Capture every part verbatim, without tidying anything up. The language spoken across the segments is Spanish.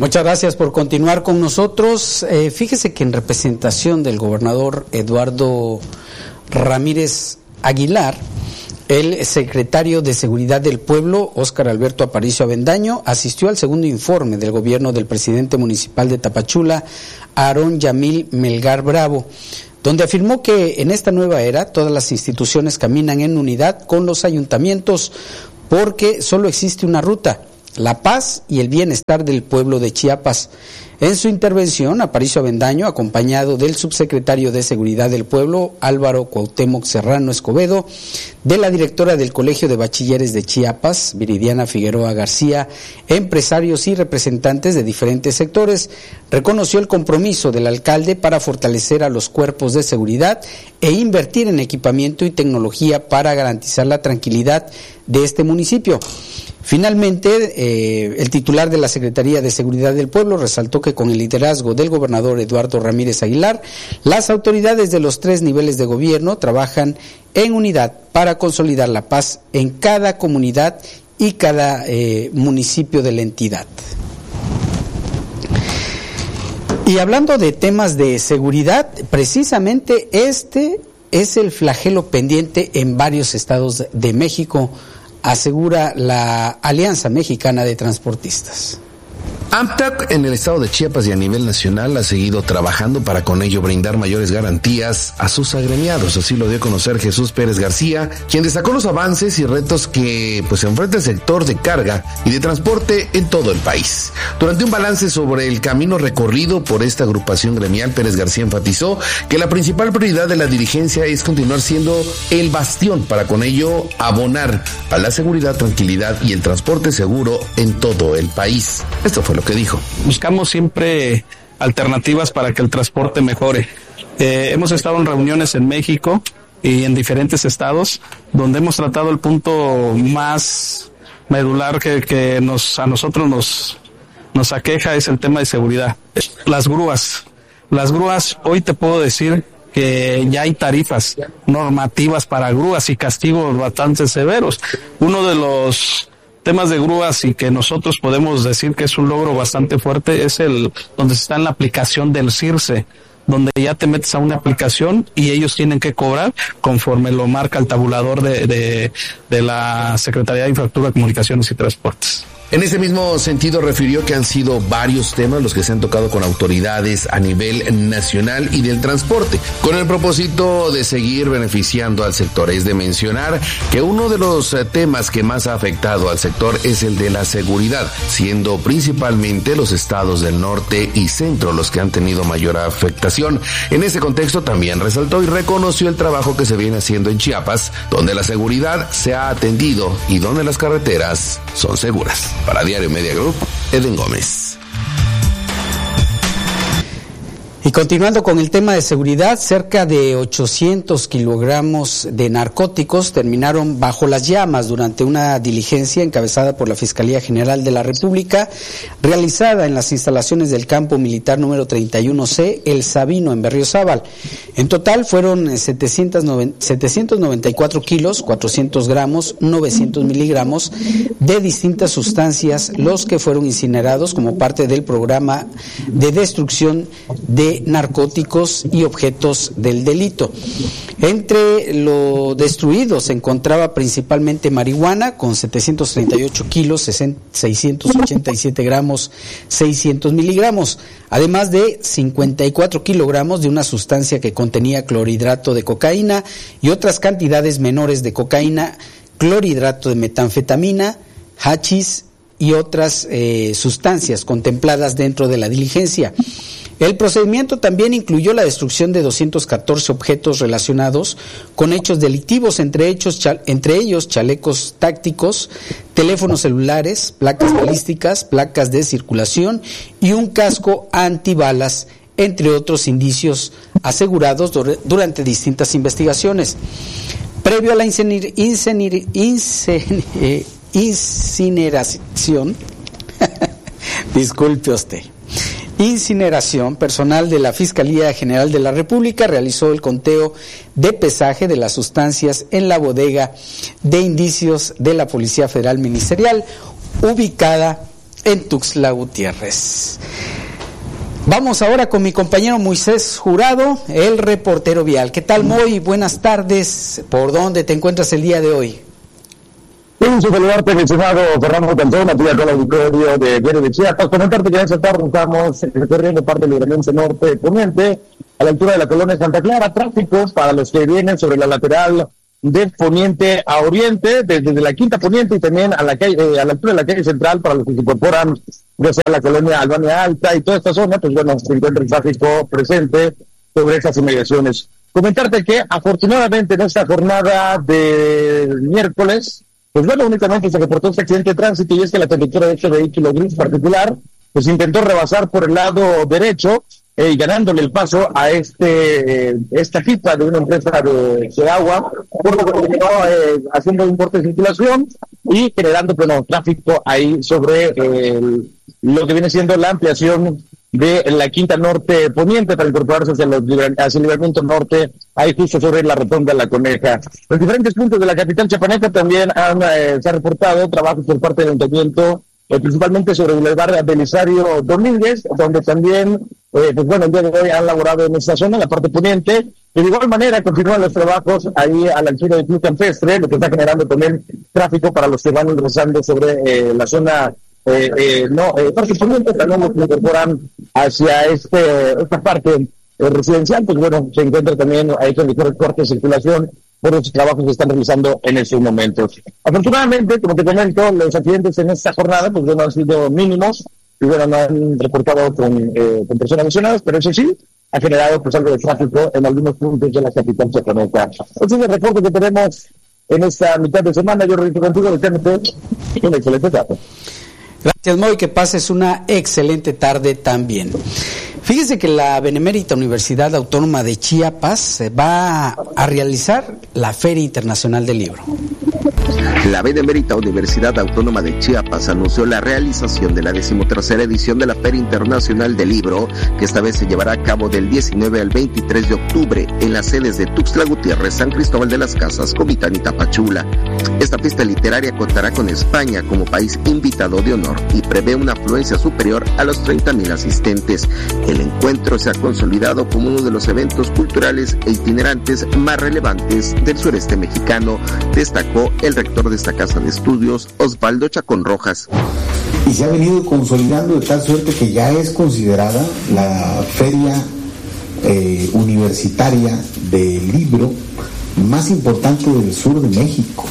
Muchas gracias por continuar con nosotros. Eh, fíjese que en representación del gobernador Eduardo Ramírez Aguilar, el secretario de Seguridad del Pueblo, Óscar Alberto Aparicio Avendaño, asistió al segundo informe del gobierno del presidente municipal de Tapachula, Aarón Yamil Melgar Bravo, donde afirmó que en esta nueva era todas las instituciones caminan en unidad con los ayuntamientos porque solo existe una ruta: la paz y el bienestar del pueblo de Chiapas. En su intervención, Aparicio Avendaño, acompañado del subsecretario de Seguridad del Pueblo, Álvaro Cuauhtémoc Serrano Escobedo, de la directora del Colegio de Bachilleres de Chiapas, Viridiana Figueroa García, empresarios y representantes de diferentes sectores, reconoció el compromiso del alcalde para fortalecer a los cuerpos de seguridad e invertir en equipamiento y tecnología para garantizar la tranquilidad de este municipio. Finalmente, eh, el titular de la Secretaría de Seguridad del Pueblo resaltó que con el liderazgo del gobernador Eduardo Ramírez Aguilar, las autoridades de los tres niveles de gobierno trabajan en unidad para consolidar la paz en cada comunidad y cada eh, municipio de la entidad. Y hablando de temas de seguridad, precisamente este es el flagelo pendiente en varios estados de México, asegura la Alianza Mexicana de Transportistas. AMTAC en el estado de Chiapas y a nivel nacional ha seguido trabajando para con ello brindar mayores garantías a sus agremiados. Así lo dio a conocer Jesús Pérez García, quien destacó los avances y retos que pues enfrenta el sector de carga y de transporte en todo el país. Durante un balance sobre el camino recorrido por esta agrupación gremial, Pérez García enfatizó que la principal prioridad de la dirigencia es continuar siendo el bastión para con ello abonar a la seguridad, tranquilidad y el transporte seguro en todo el país. Esto fue lo que dijo. Buscamos siempre alternativas para que el transporte mejore. Eh, hemos estado en reuniones en México y en diferentes estados donde hemos tratado el punto más medular que, que nos a nosotros nos, nos aqueja es el tema de seguridad. Las grúas. Las grúas, hoy te puedo decir que ya hay tarifas normativas para grúas y castigos bastante severos. Uno de los temas de grúas y que nosotros podemos decir que es un logro bastante fuerte es el donde está en la aplicación del CIRSE, donde ya te metes a una aplicación y ellos tienen que cobrar conforme lo marca el tabulador de, de, de la Secretaría de Infraestructura, Comunicaciones y Transportes. En ese mismo sentido refirió que han sido varios temas los que se han tocado con autoridades a nivel nacional y del transporte, con el propósito de seguir beneficiando al sector. Es de mencionar que uno de los temas que más ha afectado al sector es el de la seguridad, siendo principalmente los estados del norte y centro los que han tenido mayor afectación. En ese contexto también resaltó y reconoció el trabajo que se viene haciendo en Chiapas, donde la seguridad se ha atendido y donde las carreteras son seguras. Para Diario Media Group, Eden Gómez. Y continuando con el tema de seguridad, cerca de ochocientos kilogramos de narcóticos terminaron bajo las llamas durante una diligencia encabezada por la Fiscalía General de la República, realizada en las instalaciones del campo militar número treinta y uno C, El Sabino, en Berriozábal. En total fueron setecientos noventa y cuatro kilos, cuatrocientos gramos, novecientos miligramos de distintas sustancias, los que fueron incinerados como parte del programa de destrucción de narcóticos y objetos del delito. Entre lo destruido se encontraba principalmente marihuana con setecientos treinta y ocho kilos, seiscientos ochenta y siete gramos, seiscientos miligramos, además de cincuenta y cuatro kilogramos de una sustancia que contenía clorhidrato de cocaína y otras cantidades menores de cocaína, clorhidrato de metanfetamina, hachís y otras eh, sustancias contempladas dentro de la diligencia. El procedimiento también incluyó la destrucción de doscientos catorce objetos relacionados con hechos delictivos, entre, hechos, entre ellos chalecos tácticos, teléfonos celulares, placas balísticas, placas de circulación y un casco antibalas, entre otros indicios asegurados durante distintas investigaciones. Previo a la inciner, inciner, inciner, eh, incineración, disculpe usted, incineración, personal de la Fiscalía General de la República realizó el conteo de pesaje de las sustancias en la bodega de indicios de la Policía Federal Ministerial, ubicada en Tuxtla Gutiérrez. Vamos ahora con mi compañero Moisés Jurado, el reportero vial. ¿Qué tal, Moy? Buenas tardes. ¿Por dónde te encuentras el día de hoy? Un saludarte, mi estimado Fernando Cantón, aquí con el auditorio de Diario de Chiapas. Comentarte que en esta tarde estamos recorriendo parte del libramiento norte poniente, a la altura de la colonia Santa Clara. Tráfico para los que vienen sobre la lateral de poniente a oriente, desde, desde la quinta poniente y también a la calle, eh, a la altura de la calle central, para los que se incorporan ya sea la colonia Albania Alta y toda esta zona, pues bueno, se encuentra el tráfico presente sobre estas inmediaciones. Comentarte que afortunadamente en esta jornada de miércoles, pues bueno, únicamente se reportó este accidente de tránsito, y es que la conductora de este vehículo gris particular pues intentó rebasar por el lado derecho, eh, ganándole el paso a este eh, esta pipa de una empresa de, de agua, por lo que terminó eh, haciendo un corte de circulación y generando bueno, tráfico ahí sobre eh, lo que viene siendo la ampliación de la quinta norte poniente para incorporarse hacia, los, hacia el libramiento norte, ahí justo sobre la rotonda La Coneja. En diferentes puntos de la capital chiapaneca también han, eh, se ha reportado trabajos por parte del ayuntamiento, eh, principalmente sobre el Boulevard Belisario Domínguez, donde también, eh, pues bueno, el día de hoy han laborado en esta zona, en la parte poniente, y de igual manera continúan los trabajos ahí a la altura del Club Campestre, lo que está generando también tráfico para los que van ingresando sobre eh, la zona Eh, eh, no, eh, parte poniente, también los que incorporan hacia este, esta parte eh, residencial, pues bueno, se encuentra también ahí con el corte de circulación por los trabajos que están realizando en estos momentos. Afortunadamente, como te comento, los accidentes en esta jornada, pues bueno, han sido mínimos, y bueno, no han reportado con, eh, con personas lesionadas, pero eso sí, ha generado pues algo de tráfico en algunos puntos de la capital chiapaneca. Ese es el reporte que tenemos en esta mitad de semana. Yo regreso contigo del T N T, un excelente tarde. Gracias, Moy, que pases una excelente tarde también. Fíjese que la Benemérita Universidad Autónoma de Chiapas va a realizar la Feria Internacional del Libro. La Benemérita Universidad Autónoma de Chiapas anunció la realización de la decimotercera edición de la Feria Internacional del Libro, que esta vez se llevará a cabo del diecinueve al veintitrés de octubre en las sedes de Tuxtla Gutiérrez, San Cristóbal de las Casas, Comitán y Tapachula. Esta fiesta literaria contará con España como país invitado de honor y prevé una afluencia superior a los treinta mil asistentes. El encuentro se ha consolidado como uno de los eventos culturales e itinerantes más relevantes del sureste mexicano, destacó el rector de esta casa de estudios, Osvaldo Chacón Rojas. Y se ha venido consolidando de tal suerte que ya es considerada la feria eh, universitaria del libro más importante del sur de México.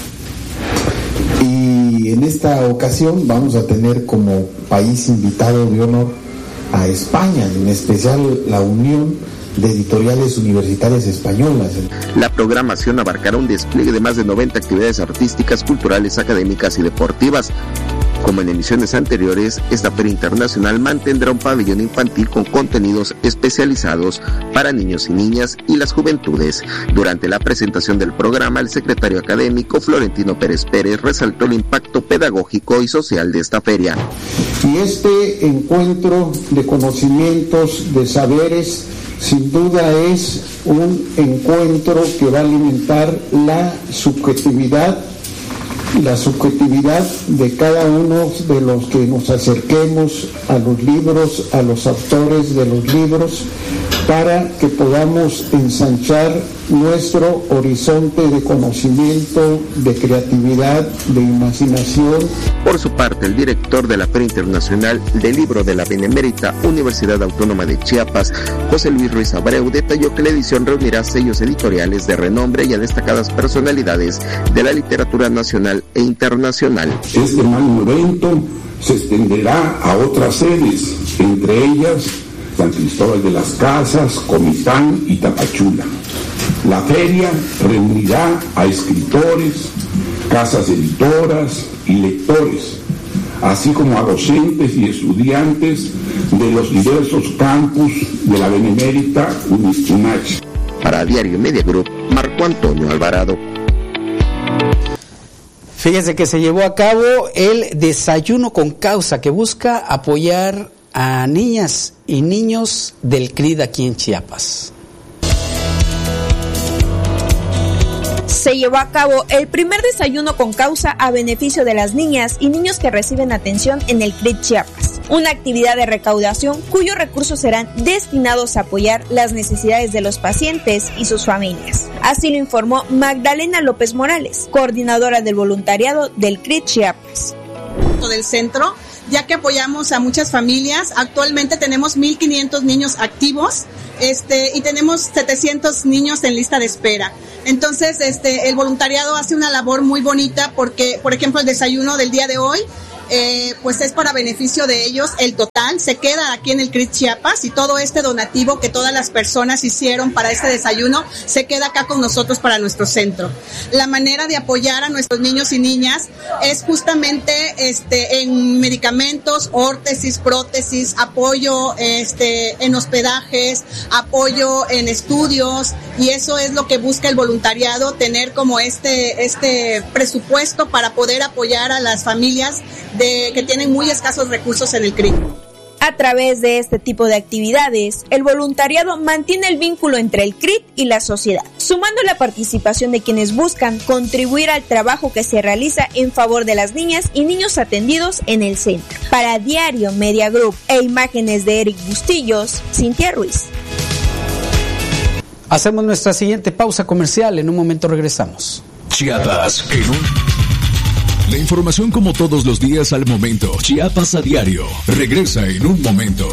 Y en esta ocasión vamos a tener como país invitado de honor a España, en especial la Unión de Editoriales Universitarias Españolas. La programación abarcará un despliegue de más de noventa actividades artísticas, culturales, académicas y deportivas. Como en emisiones anteriores, esta feria internacional mantendrá un pabellón infantil con contenidos especializados para niños y niñas y las juventudes. Durante la presentación del programa, el secretario académico Florentino Pérez Pérez resaltó el impacto pedagógico y social de esta feria. Y este encuentro de conocimientos, de saberes, sin duda es un encuentro que va a alimentar la subjetividad, la subjetividad de cada uno de los que nos acerquemos a los libros, a los autores de los libros, para que podamos ensanchar nuestro horizonte de conocimiento, de creatividad, de imaginación. Por su parte, el director de la Feria Internacional del Libro de la Benemérita Universidad Autónoma de Chiapas, José Luis Ruiz Abreu, detalló que la edición reunirá sellos editoriales de renombre y a destacadas personalidades de la literatura nacional e internacional. Este magno evento se extenderá a otras sedes, entre ellas San Cristóbal de las Casas, Comitán y Tapachula. La feria reunirá a escritores, casas editoras y lectores, así como a docentes y estudiantes de los diversos campus de la Benemérita UNACH. Para Diario Media Group, Marco Antonio Alvarado. Fíjense que se llevó a cabo el desayuno con causa, que busca apoyar a niñas y niños del C R I D aquí en Chiapas. Se llevó a cabo el primer desayuno con causa a beneficio de las niñas y niños que reciben atención en el C R I T Chiapas, una actividad de recaudación cuyos recursos serán destinados a apoyar las necesidades de los pacientes y sus familias. Así lo informó Magdalena López Morales, coordinadora del voluntariado del C R I T Chiapas. Del centro, ya que apoyamos a muchas familias. Actualmente tenemos mil quinientos niños activos, este, y tenemos setecientos niños en lista de espera. Entonces, este, el voluntariado hace una labor muy bonita porque, por ejemplo, el desayuno del día de hoy, eh, pues es para beneficio de ellos. El total se queda aquí en el C R I T Chiapas y todo este donativo que todas las personas hicieron para este desayuno se queda acá con nosotros para nuestro centro. La manera de apoyar a nuestros niños y niñas es justamente este, en medicamentos, órtesis, prótesis, apoyo este, en hospedajes, apoyo en estudios, y eso es lo que busca el voluntariado, tener como este, este presupuesto para poder apoyar a las familias de, que tienen muy escasos recursos en el C R I T. A través de este tipo de actividades, el voluntariado mantiene el vínculo entre el C R I T y la sociedad, sumando la participación de quienes buscan contribuir al trabajo que se realiza en favor de las niñas y niños atendidos en el centro. Para Diario Media Group e imágenes de Eric Bustillos, Cintia Ruiz. Hacemos nuestra siguiente pausa comercial, en un momento regresamos. Chiapas en un... La información como todos los días al momento. Chiapas a diario. Regresa en un momento.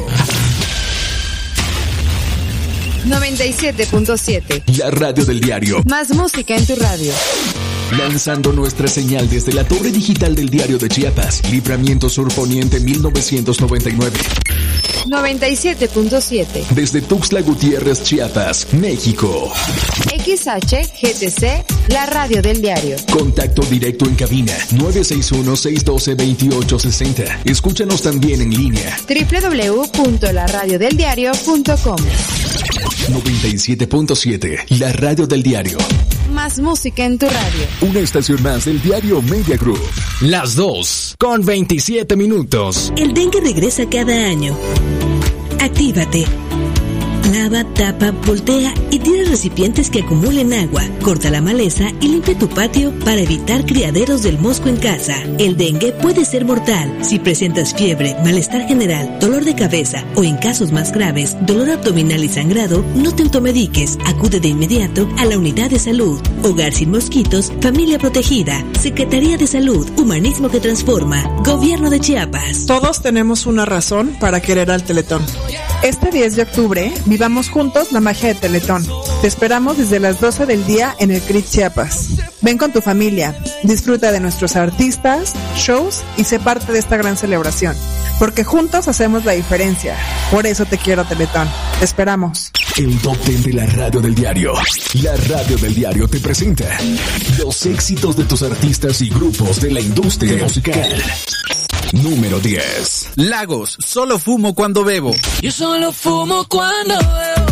noventa y siete punto siete. La radio del diario. Más música en tu radio. Lanzando nuestra señal desde la torre digital del diario de Chiapas. Libramiento Sur Poniente mil novecientos noventa y nueve. noventa y siete punto siete. Desde Tuxtla Gutiérrez, Chiapas, México. X H G T C, la radio del diario. Contacto directo en cabina nueve seis uno, seis uno dos, dos ocho seis cero. Escúchanos también en línea. doble u doble u doble u punto la radio del diario punto com. noventa y siete punto siete, la radio del diario. Más música en tu radio. Una estación más del diario Media Group. Las dos, con veintisiete minutos. El dengue regresa cada año. Actívate. Lava, tapa, voltea y tira recipientes que acumulen agua. Corta la maleza y limpia tu patio para evitar criaderos del mosco en casa. El dengue puede ser mortal. Si presentas fiebre, malestar general, dolor de cabeza o, en casos más graves, dolor abdominal y sangrado, no te automediques. Acude de inmediato a la unidad de salud. Hogar sin mosquitos, familia protegida. Secretaría de Salud, humanismo que transforma. Gobierno de Chiapas. Todos tenemos una razón para querer al Teletón. Este diez de octubre, vivamos juntos la magia de Teletón. Te esperamos desde las doce del día en el C R I T Chiapas. Ven con tu familia, disfruta de nuestros artistas, shows y sé parte de esta gran celebración. Porque juntos hacemos la diferencia. Por eso te quiero, Teletón. Te esperamos. El Top diez de la radio del diario. La radio del diario te presenta los éxitos de tus artistas y grupos de la industria musical. Número diez. Lagos, solo fumo cuando bebo. Yo solo fumo cuando bebo.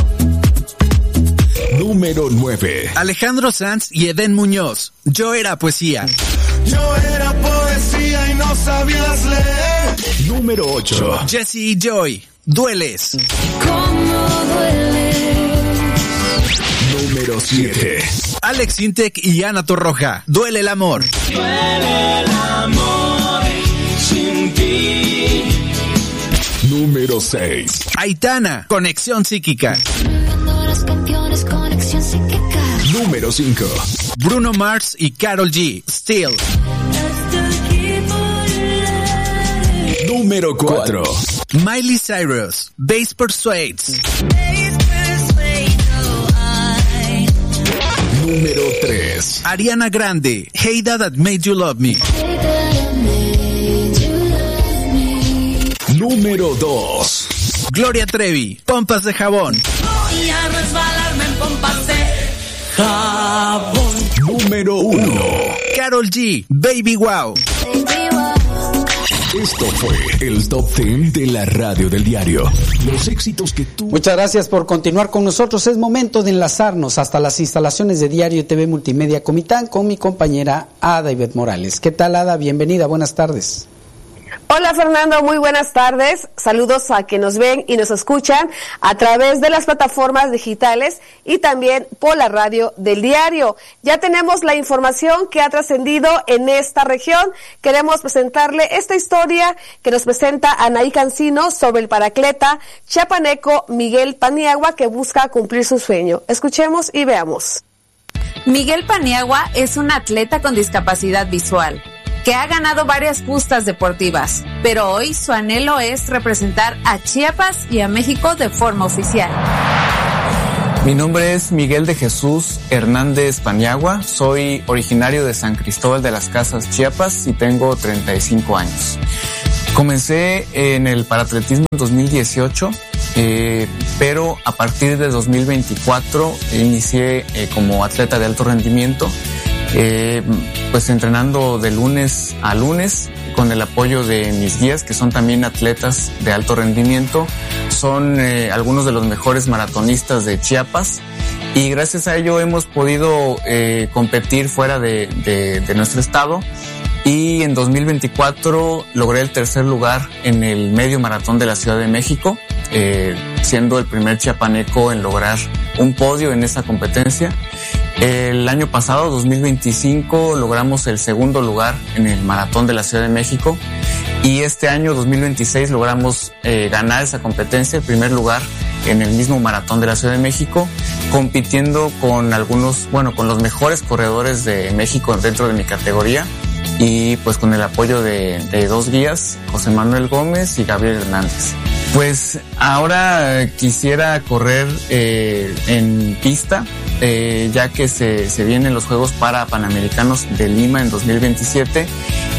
Número nueve. Alejandro Sanz y Edén Muñoz. Yo era poesía. Yo era poesía y no sabías leer. Número ocho. Jesse y Joy. Dueles. ¿Cómo dueles? Número siete. Alex Intec y Ana Torroja. Duele el amor. Duele el amor sin ti. Número seis. Aitana. Conexión psíquica. Conexión psíquica. Número cinco. Bruno Mars y Karol G. Still. Número cuatro. Miley Cyrus. Bass Persuades. Número tres. Ariana Grande. Hey That Made You Love Me. Número dos. Gloria Trevi. Pompas de jabón. Voy a resbalarme en pompas de jabón. Número uno. Karol G. Baby Wow. Esto fue el Top diez de la radio del diario. Los éxitos que tú... Muchas gracias por continuar con nosotros. Es momento de enlazarnos hasta las instalaciones de Diario T V Multimedia Comitán con mi compañera Ada Ivette Morales. ¿Qué tal, Ada? Bienvenida, buenas tardes. Hola Fernando, muy buenas tardes. Saludos a quienes nos ven y nos escuchan a través de las plataformas digitales y también por la radio del diario. Ya tenemos la información que ha trascendido en esta región. Queremos presentarle esta historia que nos presenta Anaí Cancino sobre el paratleta chiapaneco Miguel Paniagua, que busca cumplir su sueño. Escuchemos y veamos. Miguel Paniagua es un atleta con discapacidad visual que ha ganado varias justas deportivas, pero hoy su anhelo es representar a Chiapas y a México de forma oficial. Mi nombre es Miguel de Jesús Hernández Paniagua, soy originario de San Cristóbal de las Casas, Chiapas, y tengo treinta y cinco años. Comencé en el paratletismo en dos mil dieciocho, eh, pero a partir de dos mil veinticuatro inicié eh, como atleta de alto rendimiento, Eh, pues entrenando de lunes a lunes con el apoyo de mis guías, que son también atletas de alto rendimiento. Son eh, algunos de los mejores maratonistas de Chiapas, y gracias a ello hemos podido eh, competir fuera de, de, de nuestro estado. Y en dos mil veinticuatro logré el tercer lugar en el medio maratón de la Ciudad de México, eh, siendo el primer chiapaneco en lograr un podio en esa competencia. El año pasado, dos mil veinticinco, logramos el segundo lugar en el maratón de la Ciudad de México, y este año, dos mil veintiséis, logramos eh, ganar esa competencia, el primer lugar en el mismo maratón de la Ciudad de México, compitiendo con algunos, bueno, con los mejores corredores de México dentro de mi categoría, y pues con el apoyo de, de dos guías, José Manuel Gómez y Gabriel Hernández. Pues ahora quisiera correr eh, en pista, eh, ya que se, se vienen los Juegos para Panamericanos de Lima en dos mil veintisiete,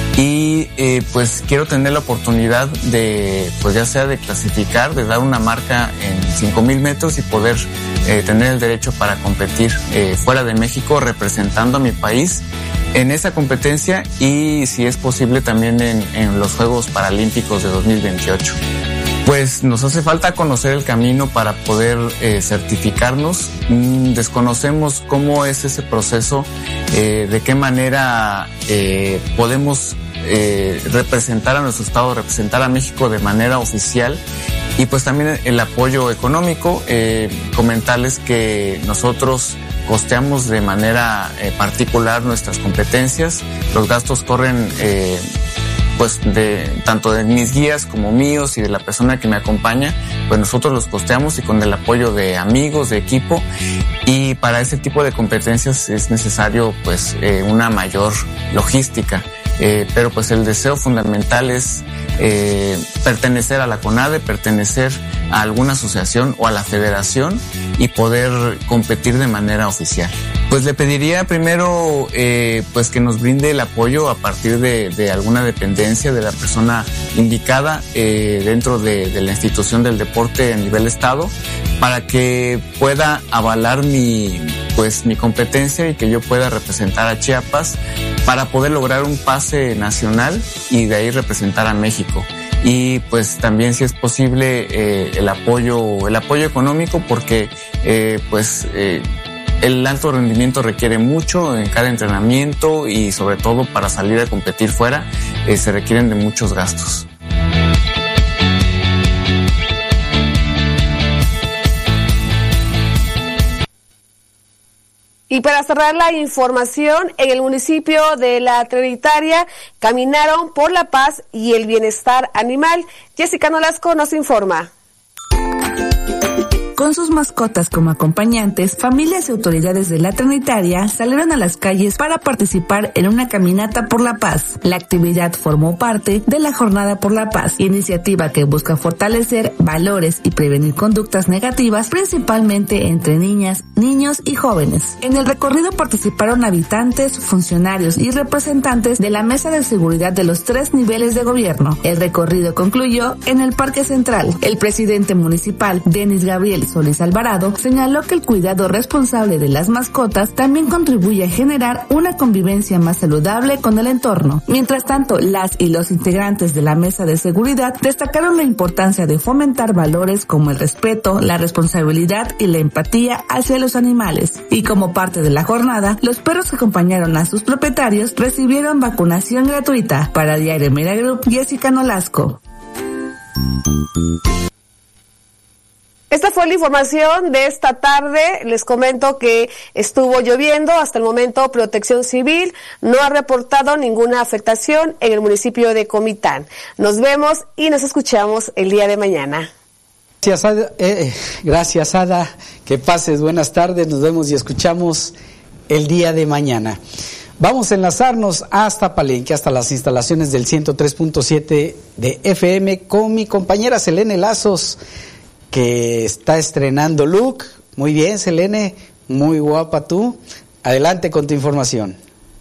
y eh, pues quiero tener la oportunidad de, pues ya sea de clasificar, de dar una marca en cinco mil metros y poder eh, tener el derecho para competir eh, fuera de México representando a mi país en esa competencia, y si es posible también en, en los Juegos Paralímpicos de dos mil veintiocho. Pues nos hace falta conocer el camino para poder eh, certificarnos. Mm, desconocemos cómo es ese proceso, eh, de qué manera eh, podemos eh, representar a nuestro estado, representar a México de manera oficial, y pues también el apoyo económico. Eh, comentarles que nosotros costeamos de manera eh, particular nuestras competencias. Los gastos corren eh, pues de tanto de mis guías como míos y de la persona que me acompaña, pues nosotros los costeamos, y con el apoyo de amigos, de equipo, y para ese tipo de competencias es necesario pues eh, una mayor logística. Eh, pero pues el deseo fundamental es eh, pertenecer a la CONADE, pertenecer a alguna asociación o a la federación y poder competir de manera oficial. Pues le pediría primero eh, pues que nos brinde el apoyo a partir de, de alguna dependencia de la persona indicada eh, dentro de, de la institución del deporte a nivel estado, para que pueda avalar mi pues mi competencia y que yo pueda representar a Chiapas para poder lograr un pase nacional y de ahí representar a México. Y pues también, si es posible, eh, el apoyo el apoyo económico, porque eh, pues eh, el alto rendimiento requiere mucho en cada entrenamiento, y sobre todo para salir a competir fuera eh, se requieren de muchos gastos. Y para cerrar la información, en el municipio de La Trinitaria caminaron por la paz y el bienestar animal. Jessica Nolasco nos informa. Con sus mascotas como acompañantes, familias y autoridades de La Trinitaria salieron a las calles para participar en una caminata por la paz. La actividad formó parte de la Jornada por la Paz, iniciativa que busca fortalecer valores y prevenir conductas negativas, principalmente entre niñas, niños y jóvenes. En el recorrido participaron habitantes, funcionarios y representantes de la Mesa de Seguridad de los tres niveles de gobierno. El recorrido concluyó en el Parque Central. El presidente municipal, Denis Gabriel Solís Alvarado, señaló que el cuidado responsable de las mascotas también contribuye a generar una convivencia más saludable con el entorno. Mientras tanto, las y los integrantes de la mesa de seguridad destacaron la importancia de fomentar valores como el respeto, la responsabilidad y la empatía hacia los animales. Y como parte de la jornada, los perros que acompañaron a sus propietarios recibieron vacunación gratuita. Para Diario Media Group, Jessica Nolasco. Esta fue la información de esta tarde. Les comento que estuvo lloviendo. Hasta el momento, Protección Civil no ha reportado ninguna afectación en el municipio de Comitán. Nos vemos y nos escuchamos el día de mañana. Gracias, Ada. Eh, gracias, Ada. Que pases buenas tardes. Nos vemos y escuchamos el día de mañana. Vamos a enlazarnos hasta Palenque, hasta las instalaciones del ciento tres punto siete de F M con mi compañera Selene Lazos, que está estrenando look. Muy bien, Selene, muy guapa tú. Adelante con tu información.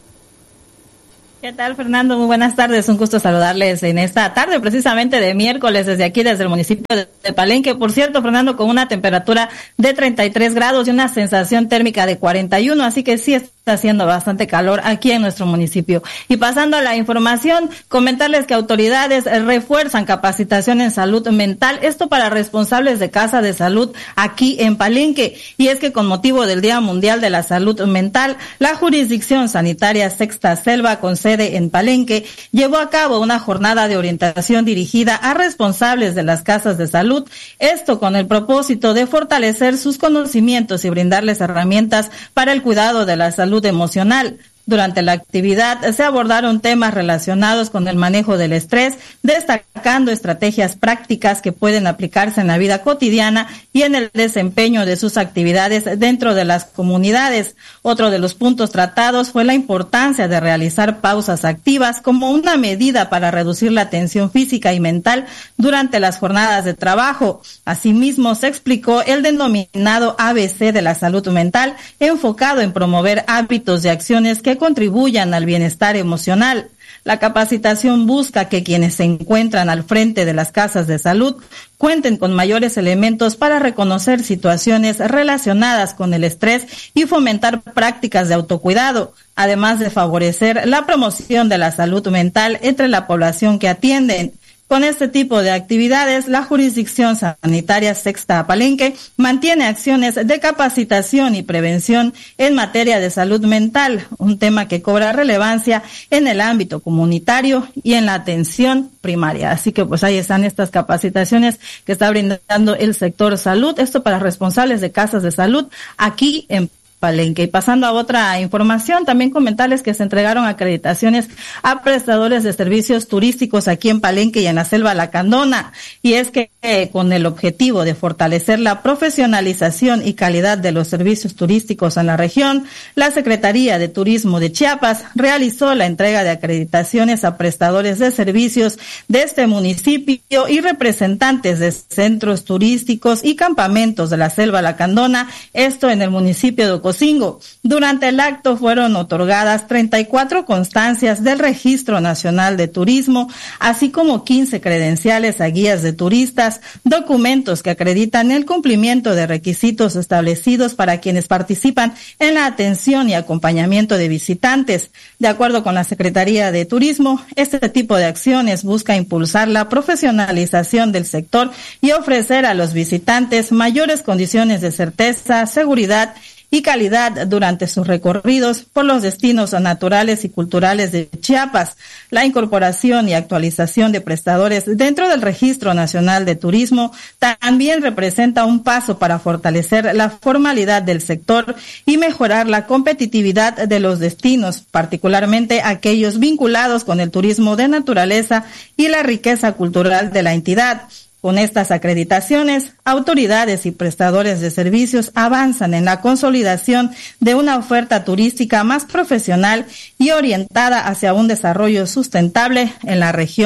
¿Qué tal, Fernando? Muy buenas tardes. Un gusto saludarles en esta tarde, precisamente de miércoles, desde aquí, desde el municipio de Palenque. Por cierto, Fernando, con una temperatura de treinta y tres grados y una sensación térmica de cuarenta y uno, así que sí está haciendo bastante calor aquí en nuestro municipio. Y pasando a la información, comentarles que autoridades refuerzan capacitación en salud mental, esto para responsables de casa de salud aquí en Palenque. Y es que con motivo del Día Mundial de la Salud Mental, la Jurisdicción Sanitaria Sexta Selva, con sede en Palenque, llevó a cabo una jornada de orientación dirigida a responsables de las casas de salud, esto con el propósito de fortalecer sus conocimientos y brindarles herramientas para el cuidado de la salud emocional. Durante la actividad se abordaron temas relacionados con el manejo del estrés, destacando estrategias prácticas que pueden aplicarse en la vida cotidiana y en el desempeño de sus actividades dentro de las comunidades. Otro de los puntos tratados fue la importancia de realizar pausas activas como una medida para reducir la tensión física y mental durante las jornadas de trabajo. Asimismo, se explicó el denominado A B C de la salud mental, enfocado en promover hábitos y acciones que contribuyan al bienestar emocional. La capacitación busca que quienes se encuentran al frente de las casas de salud cuenten con mayores elementos para reconocer situaciones relacionadas con el estrés y fomentar prácticas de autocuidado, además de favorecer la promoción de la salud mental entre la población que atienden. Con este tipo de actividades, la Jurisdicción Sanitaria Sexta Palenque mantiene acciones de capacitación y prevención en materia de salud mental, un tema que cobra relevancia en el ámbito comunitario y en la atención primaria. Así que pues ahí están estas capacitaciones que está brindando el sector salud, esto para responsables de casas de salud aquí en Palenque. Y pasando a otra información, también comentarles que se entregaron acreditaciones a prestadores de servicios turísticos aquí en Palenque y en la Selva Lacandona. Y es que eh, con el objetivo de fortalecer la profesionalización y calidad de los servicios turísticos en la región, la Secretaría de Turismo de Chiapas realizó la entrega de acreditaciones a prestadores de servicios de este municipio y representantes de centros turísticos y campamentos de la Selva Lacandona, esto en el municipio de Ocosingo. Durante el acto fueron otorgadas treinta y cuatro constancias del Registro Nacional de Turismo, así como quince credenciales a guías de turistas, documentos que acreditan el cumplimiento de requisitos establecidos para quienes participan en la atención y acompañamiento de visitantes. De acuerdo con la Secretaría de Turismo, este tipo de acciones busca impulsar la profesionalización del sector y ofrecer a los visitantes mayores condiciones de certeza, seguridad y calidad durante sus recorridos por los destinos naturales y culturales de Chiapas. La incorporación y actualización de prestadores dentro del Registro Nacional de Turismo también representa un paso para fortalecer la formalidad del sector y mejorar la competitividad de los destinos, particularmente aquellos vinculados con el turismo de naturaleza y la riqueza cultural de la entidad. Con estas acreditaciones, autoridades y prestadores de servicios avanzan en la consolidación de una oferta turística más profesional y orientada hacia un desarrollo sustentable en la región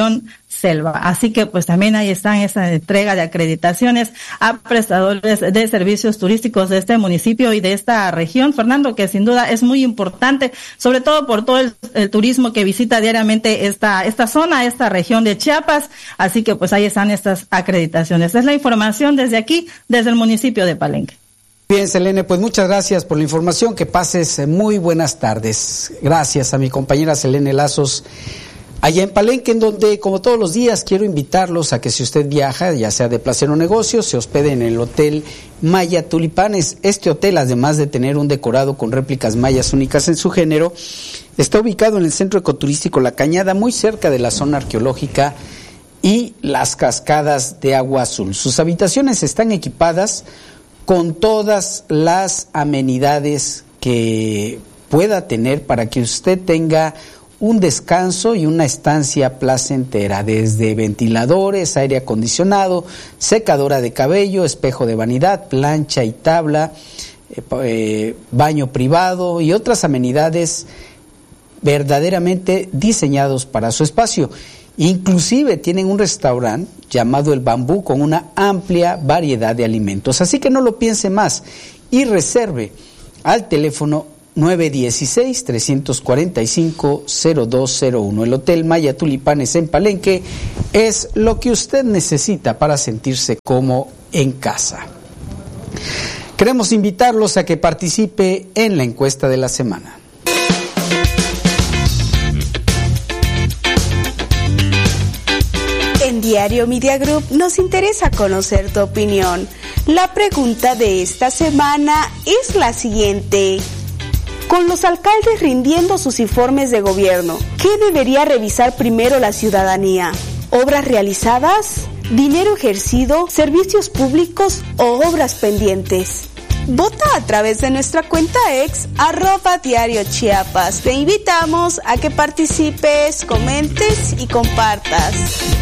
selva. Así que pues también ahí están esa entrega de acreditaciones a prestadores de servicios turísticos de este municipio y de esta región, Fernando, que sin duda es muy importante, sobre todo por todo el, el turismo que visita diariamente esta esta zona, esta región de Chiapas. Así que pues ahí están estas acreditaciones. Es la información desde aquí, desde el municipio de Palenque. Bien, Selene, pues muchas gracias por la información, que pases muy buenas tardes. Gracias a mi compañera Selene Lazos allá en Palenque, en donde, como todos los días, quiero invitarlos a que si usted viaja, ya sea de placer o negocio, se hospede en el Hotel Maya Tulipanes. Este hotel, además de tener un decorado con réplicas mayas únicas en su género, está ubicado en el centro ecoturístico La Cañada, muy cerca de la zona arqueológica y las cascadas de agua azul. Sus habitaciones están equipadas con todas las amenidades que pueda tener para que usted tenga un descanso y una estancia placentera, desde ventiladores, aire acondicionado, secadora de cabello, espejo de vanidad, plancha y tabla, eh, eh, baño privado y otras amenidades verdaderamente diseñados para su espacio. Inclusive tienen un restaurante llamado El Bambú con una amplia variedad de alimentos. Así que no lo piense más y reserve al teléfono nueve uno seis, tres cuatro cinco, cero dos cero uno. El Hotel Maya Tulipanes en Palenque es lo que usted necesita para sentirse como en casa. Queremos invitarlos a que participe en la encuesta de la semana. En Diario Media Group nos interesa conocer tu opinión. La pregunta de esta semana es la siguiente. Con los alcaldes rindiendo sus informes de gobierno, ¿qué debería revisar primero la ciudadanía? ¿Obras realizadas? ¿Dinero ejercido? ¿Servicios públicos o obras pendientes? Vota a través de nuestra cuenta ex, arroba Diario Chiapas. Te invitamos a que participes, comentes y compartas.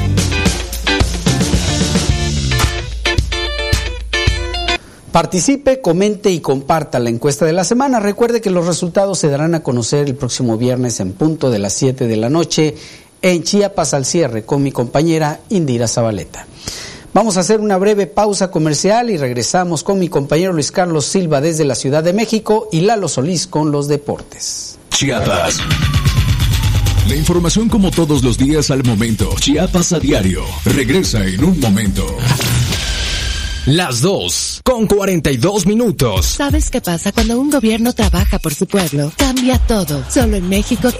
Participe, comente y comparta la encuesta de la semana. Recuerde que los resultados se darán a conocer el próximo viernes en punto de las siete de la noche en Chiapas al cierre con mi compañera Indira Zabaleta. Vamos a hacer una breve pausa comercial y regresamos con mi compañero Luis Carlos Silva desde la Ciudad de México y Lalo Solís con los deportes. Chiapas. La información como todos los días al momento. Chiapas a diario. Regresa en un momento. Las dos, con cuarenta y dos minutos. ¿Sabes qué pasa cuando un gobierno trabaja por su pueblo? Cambia todo. Solo en México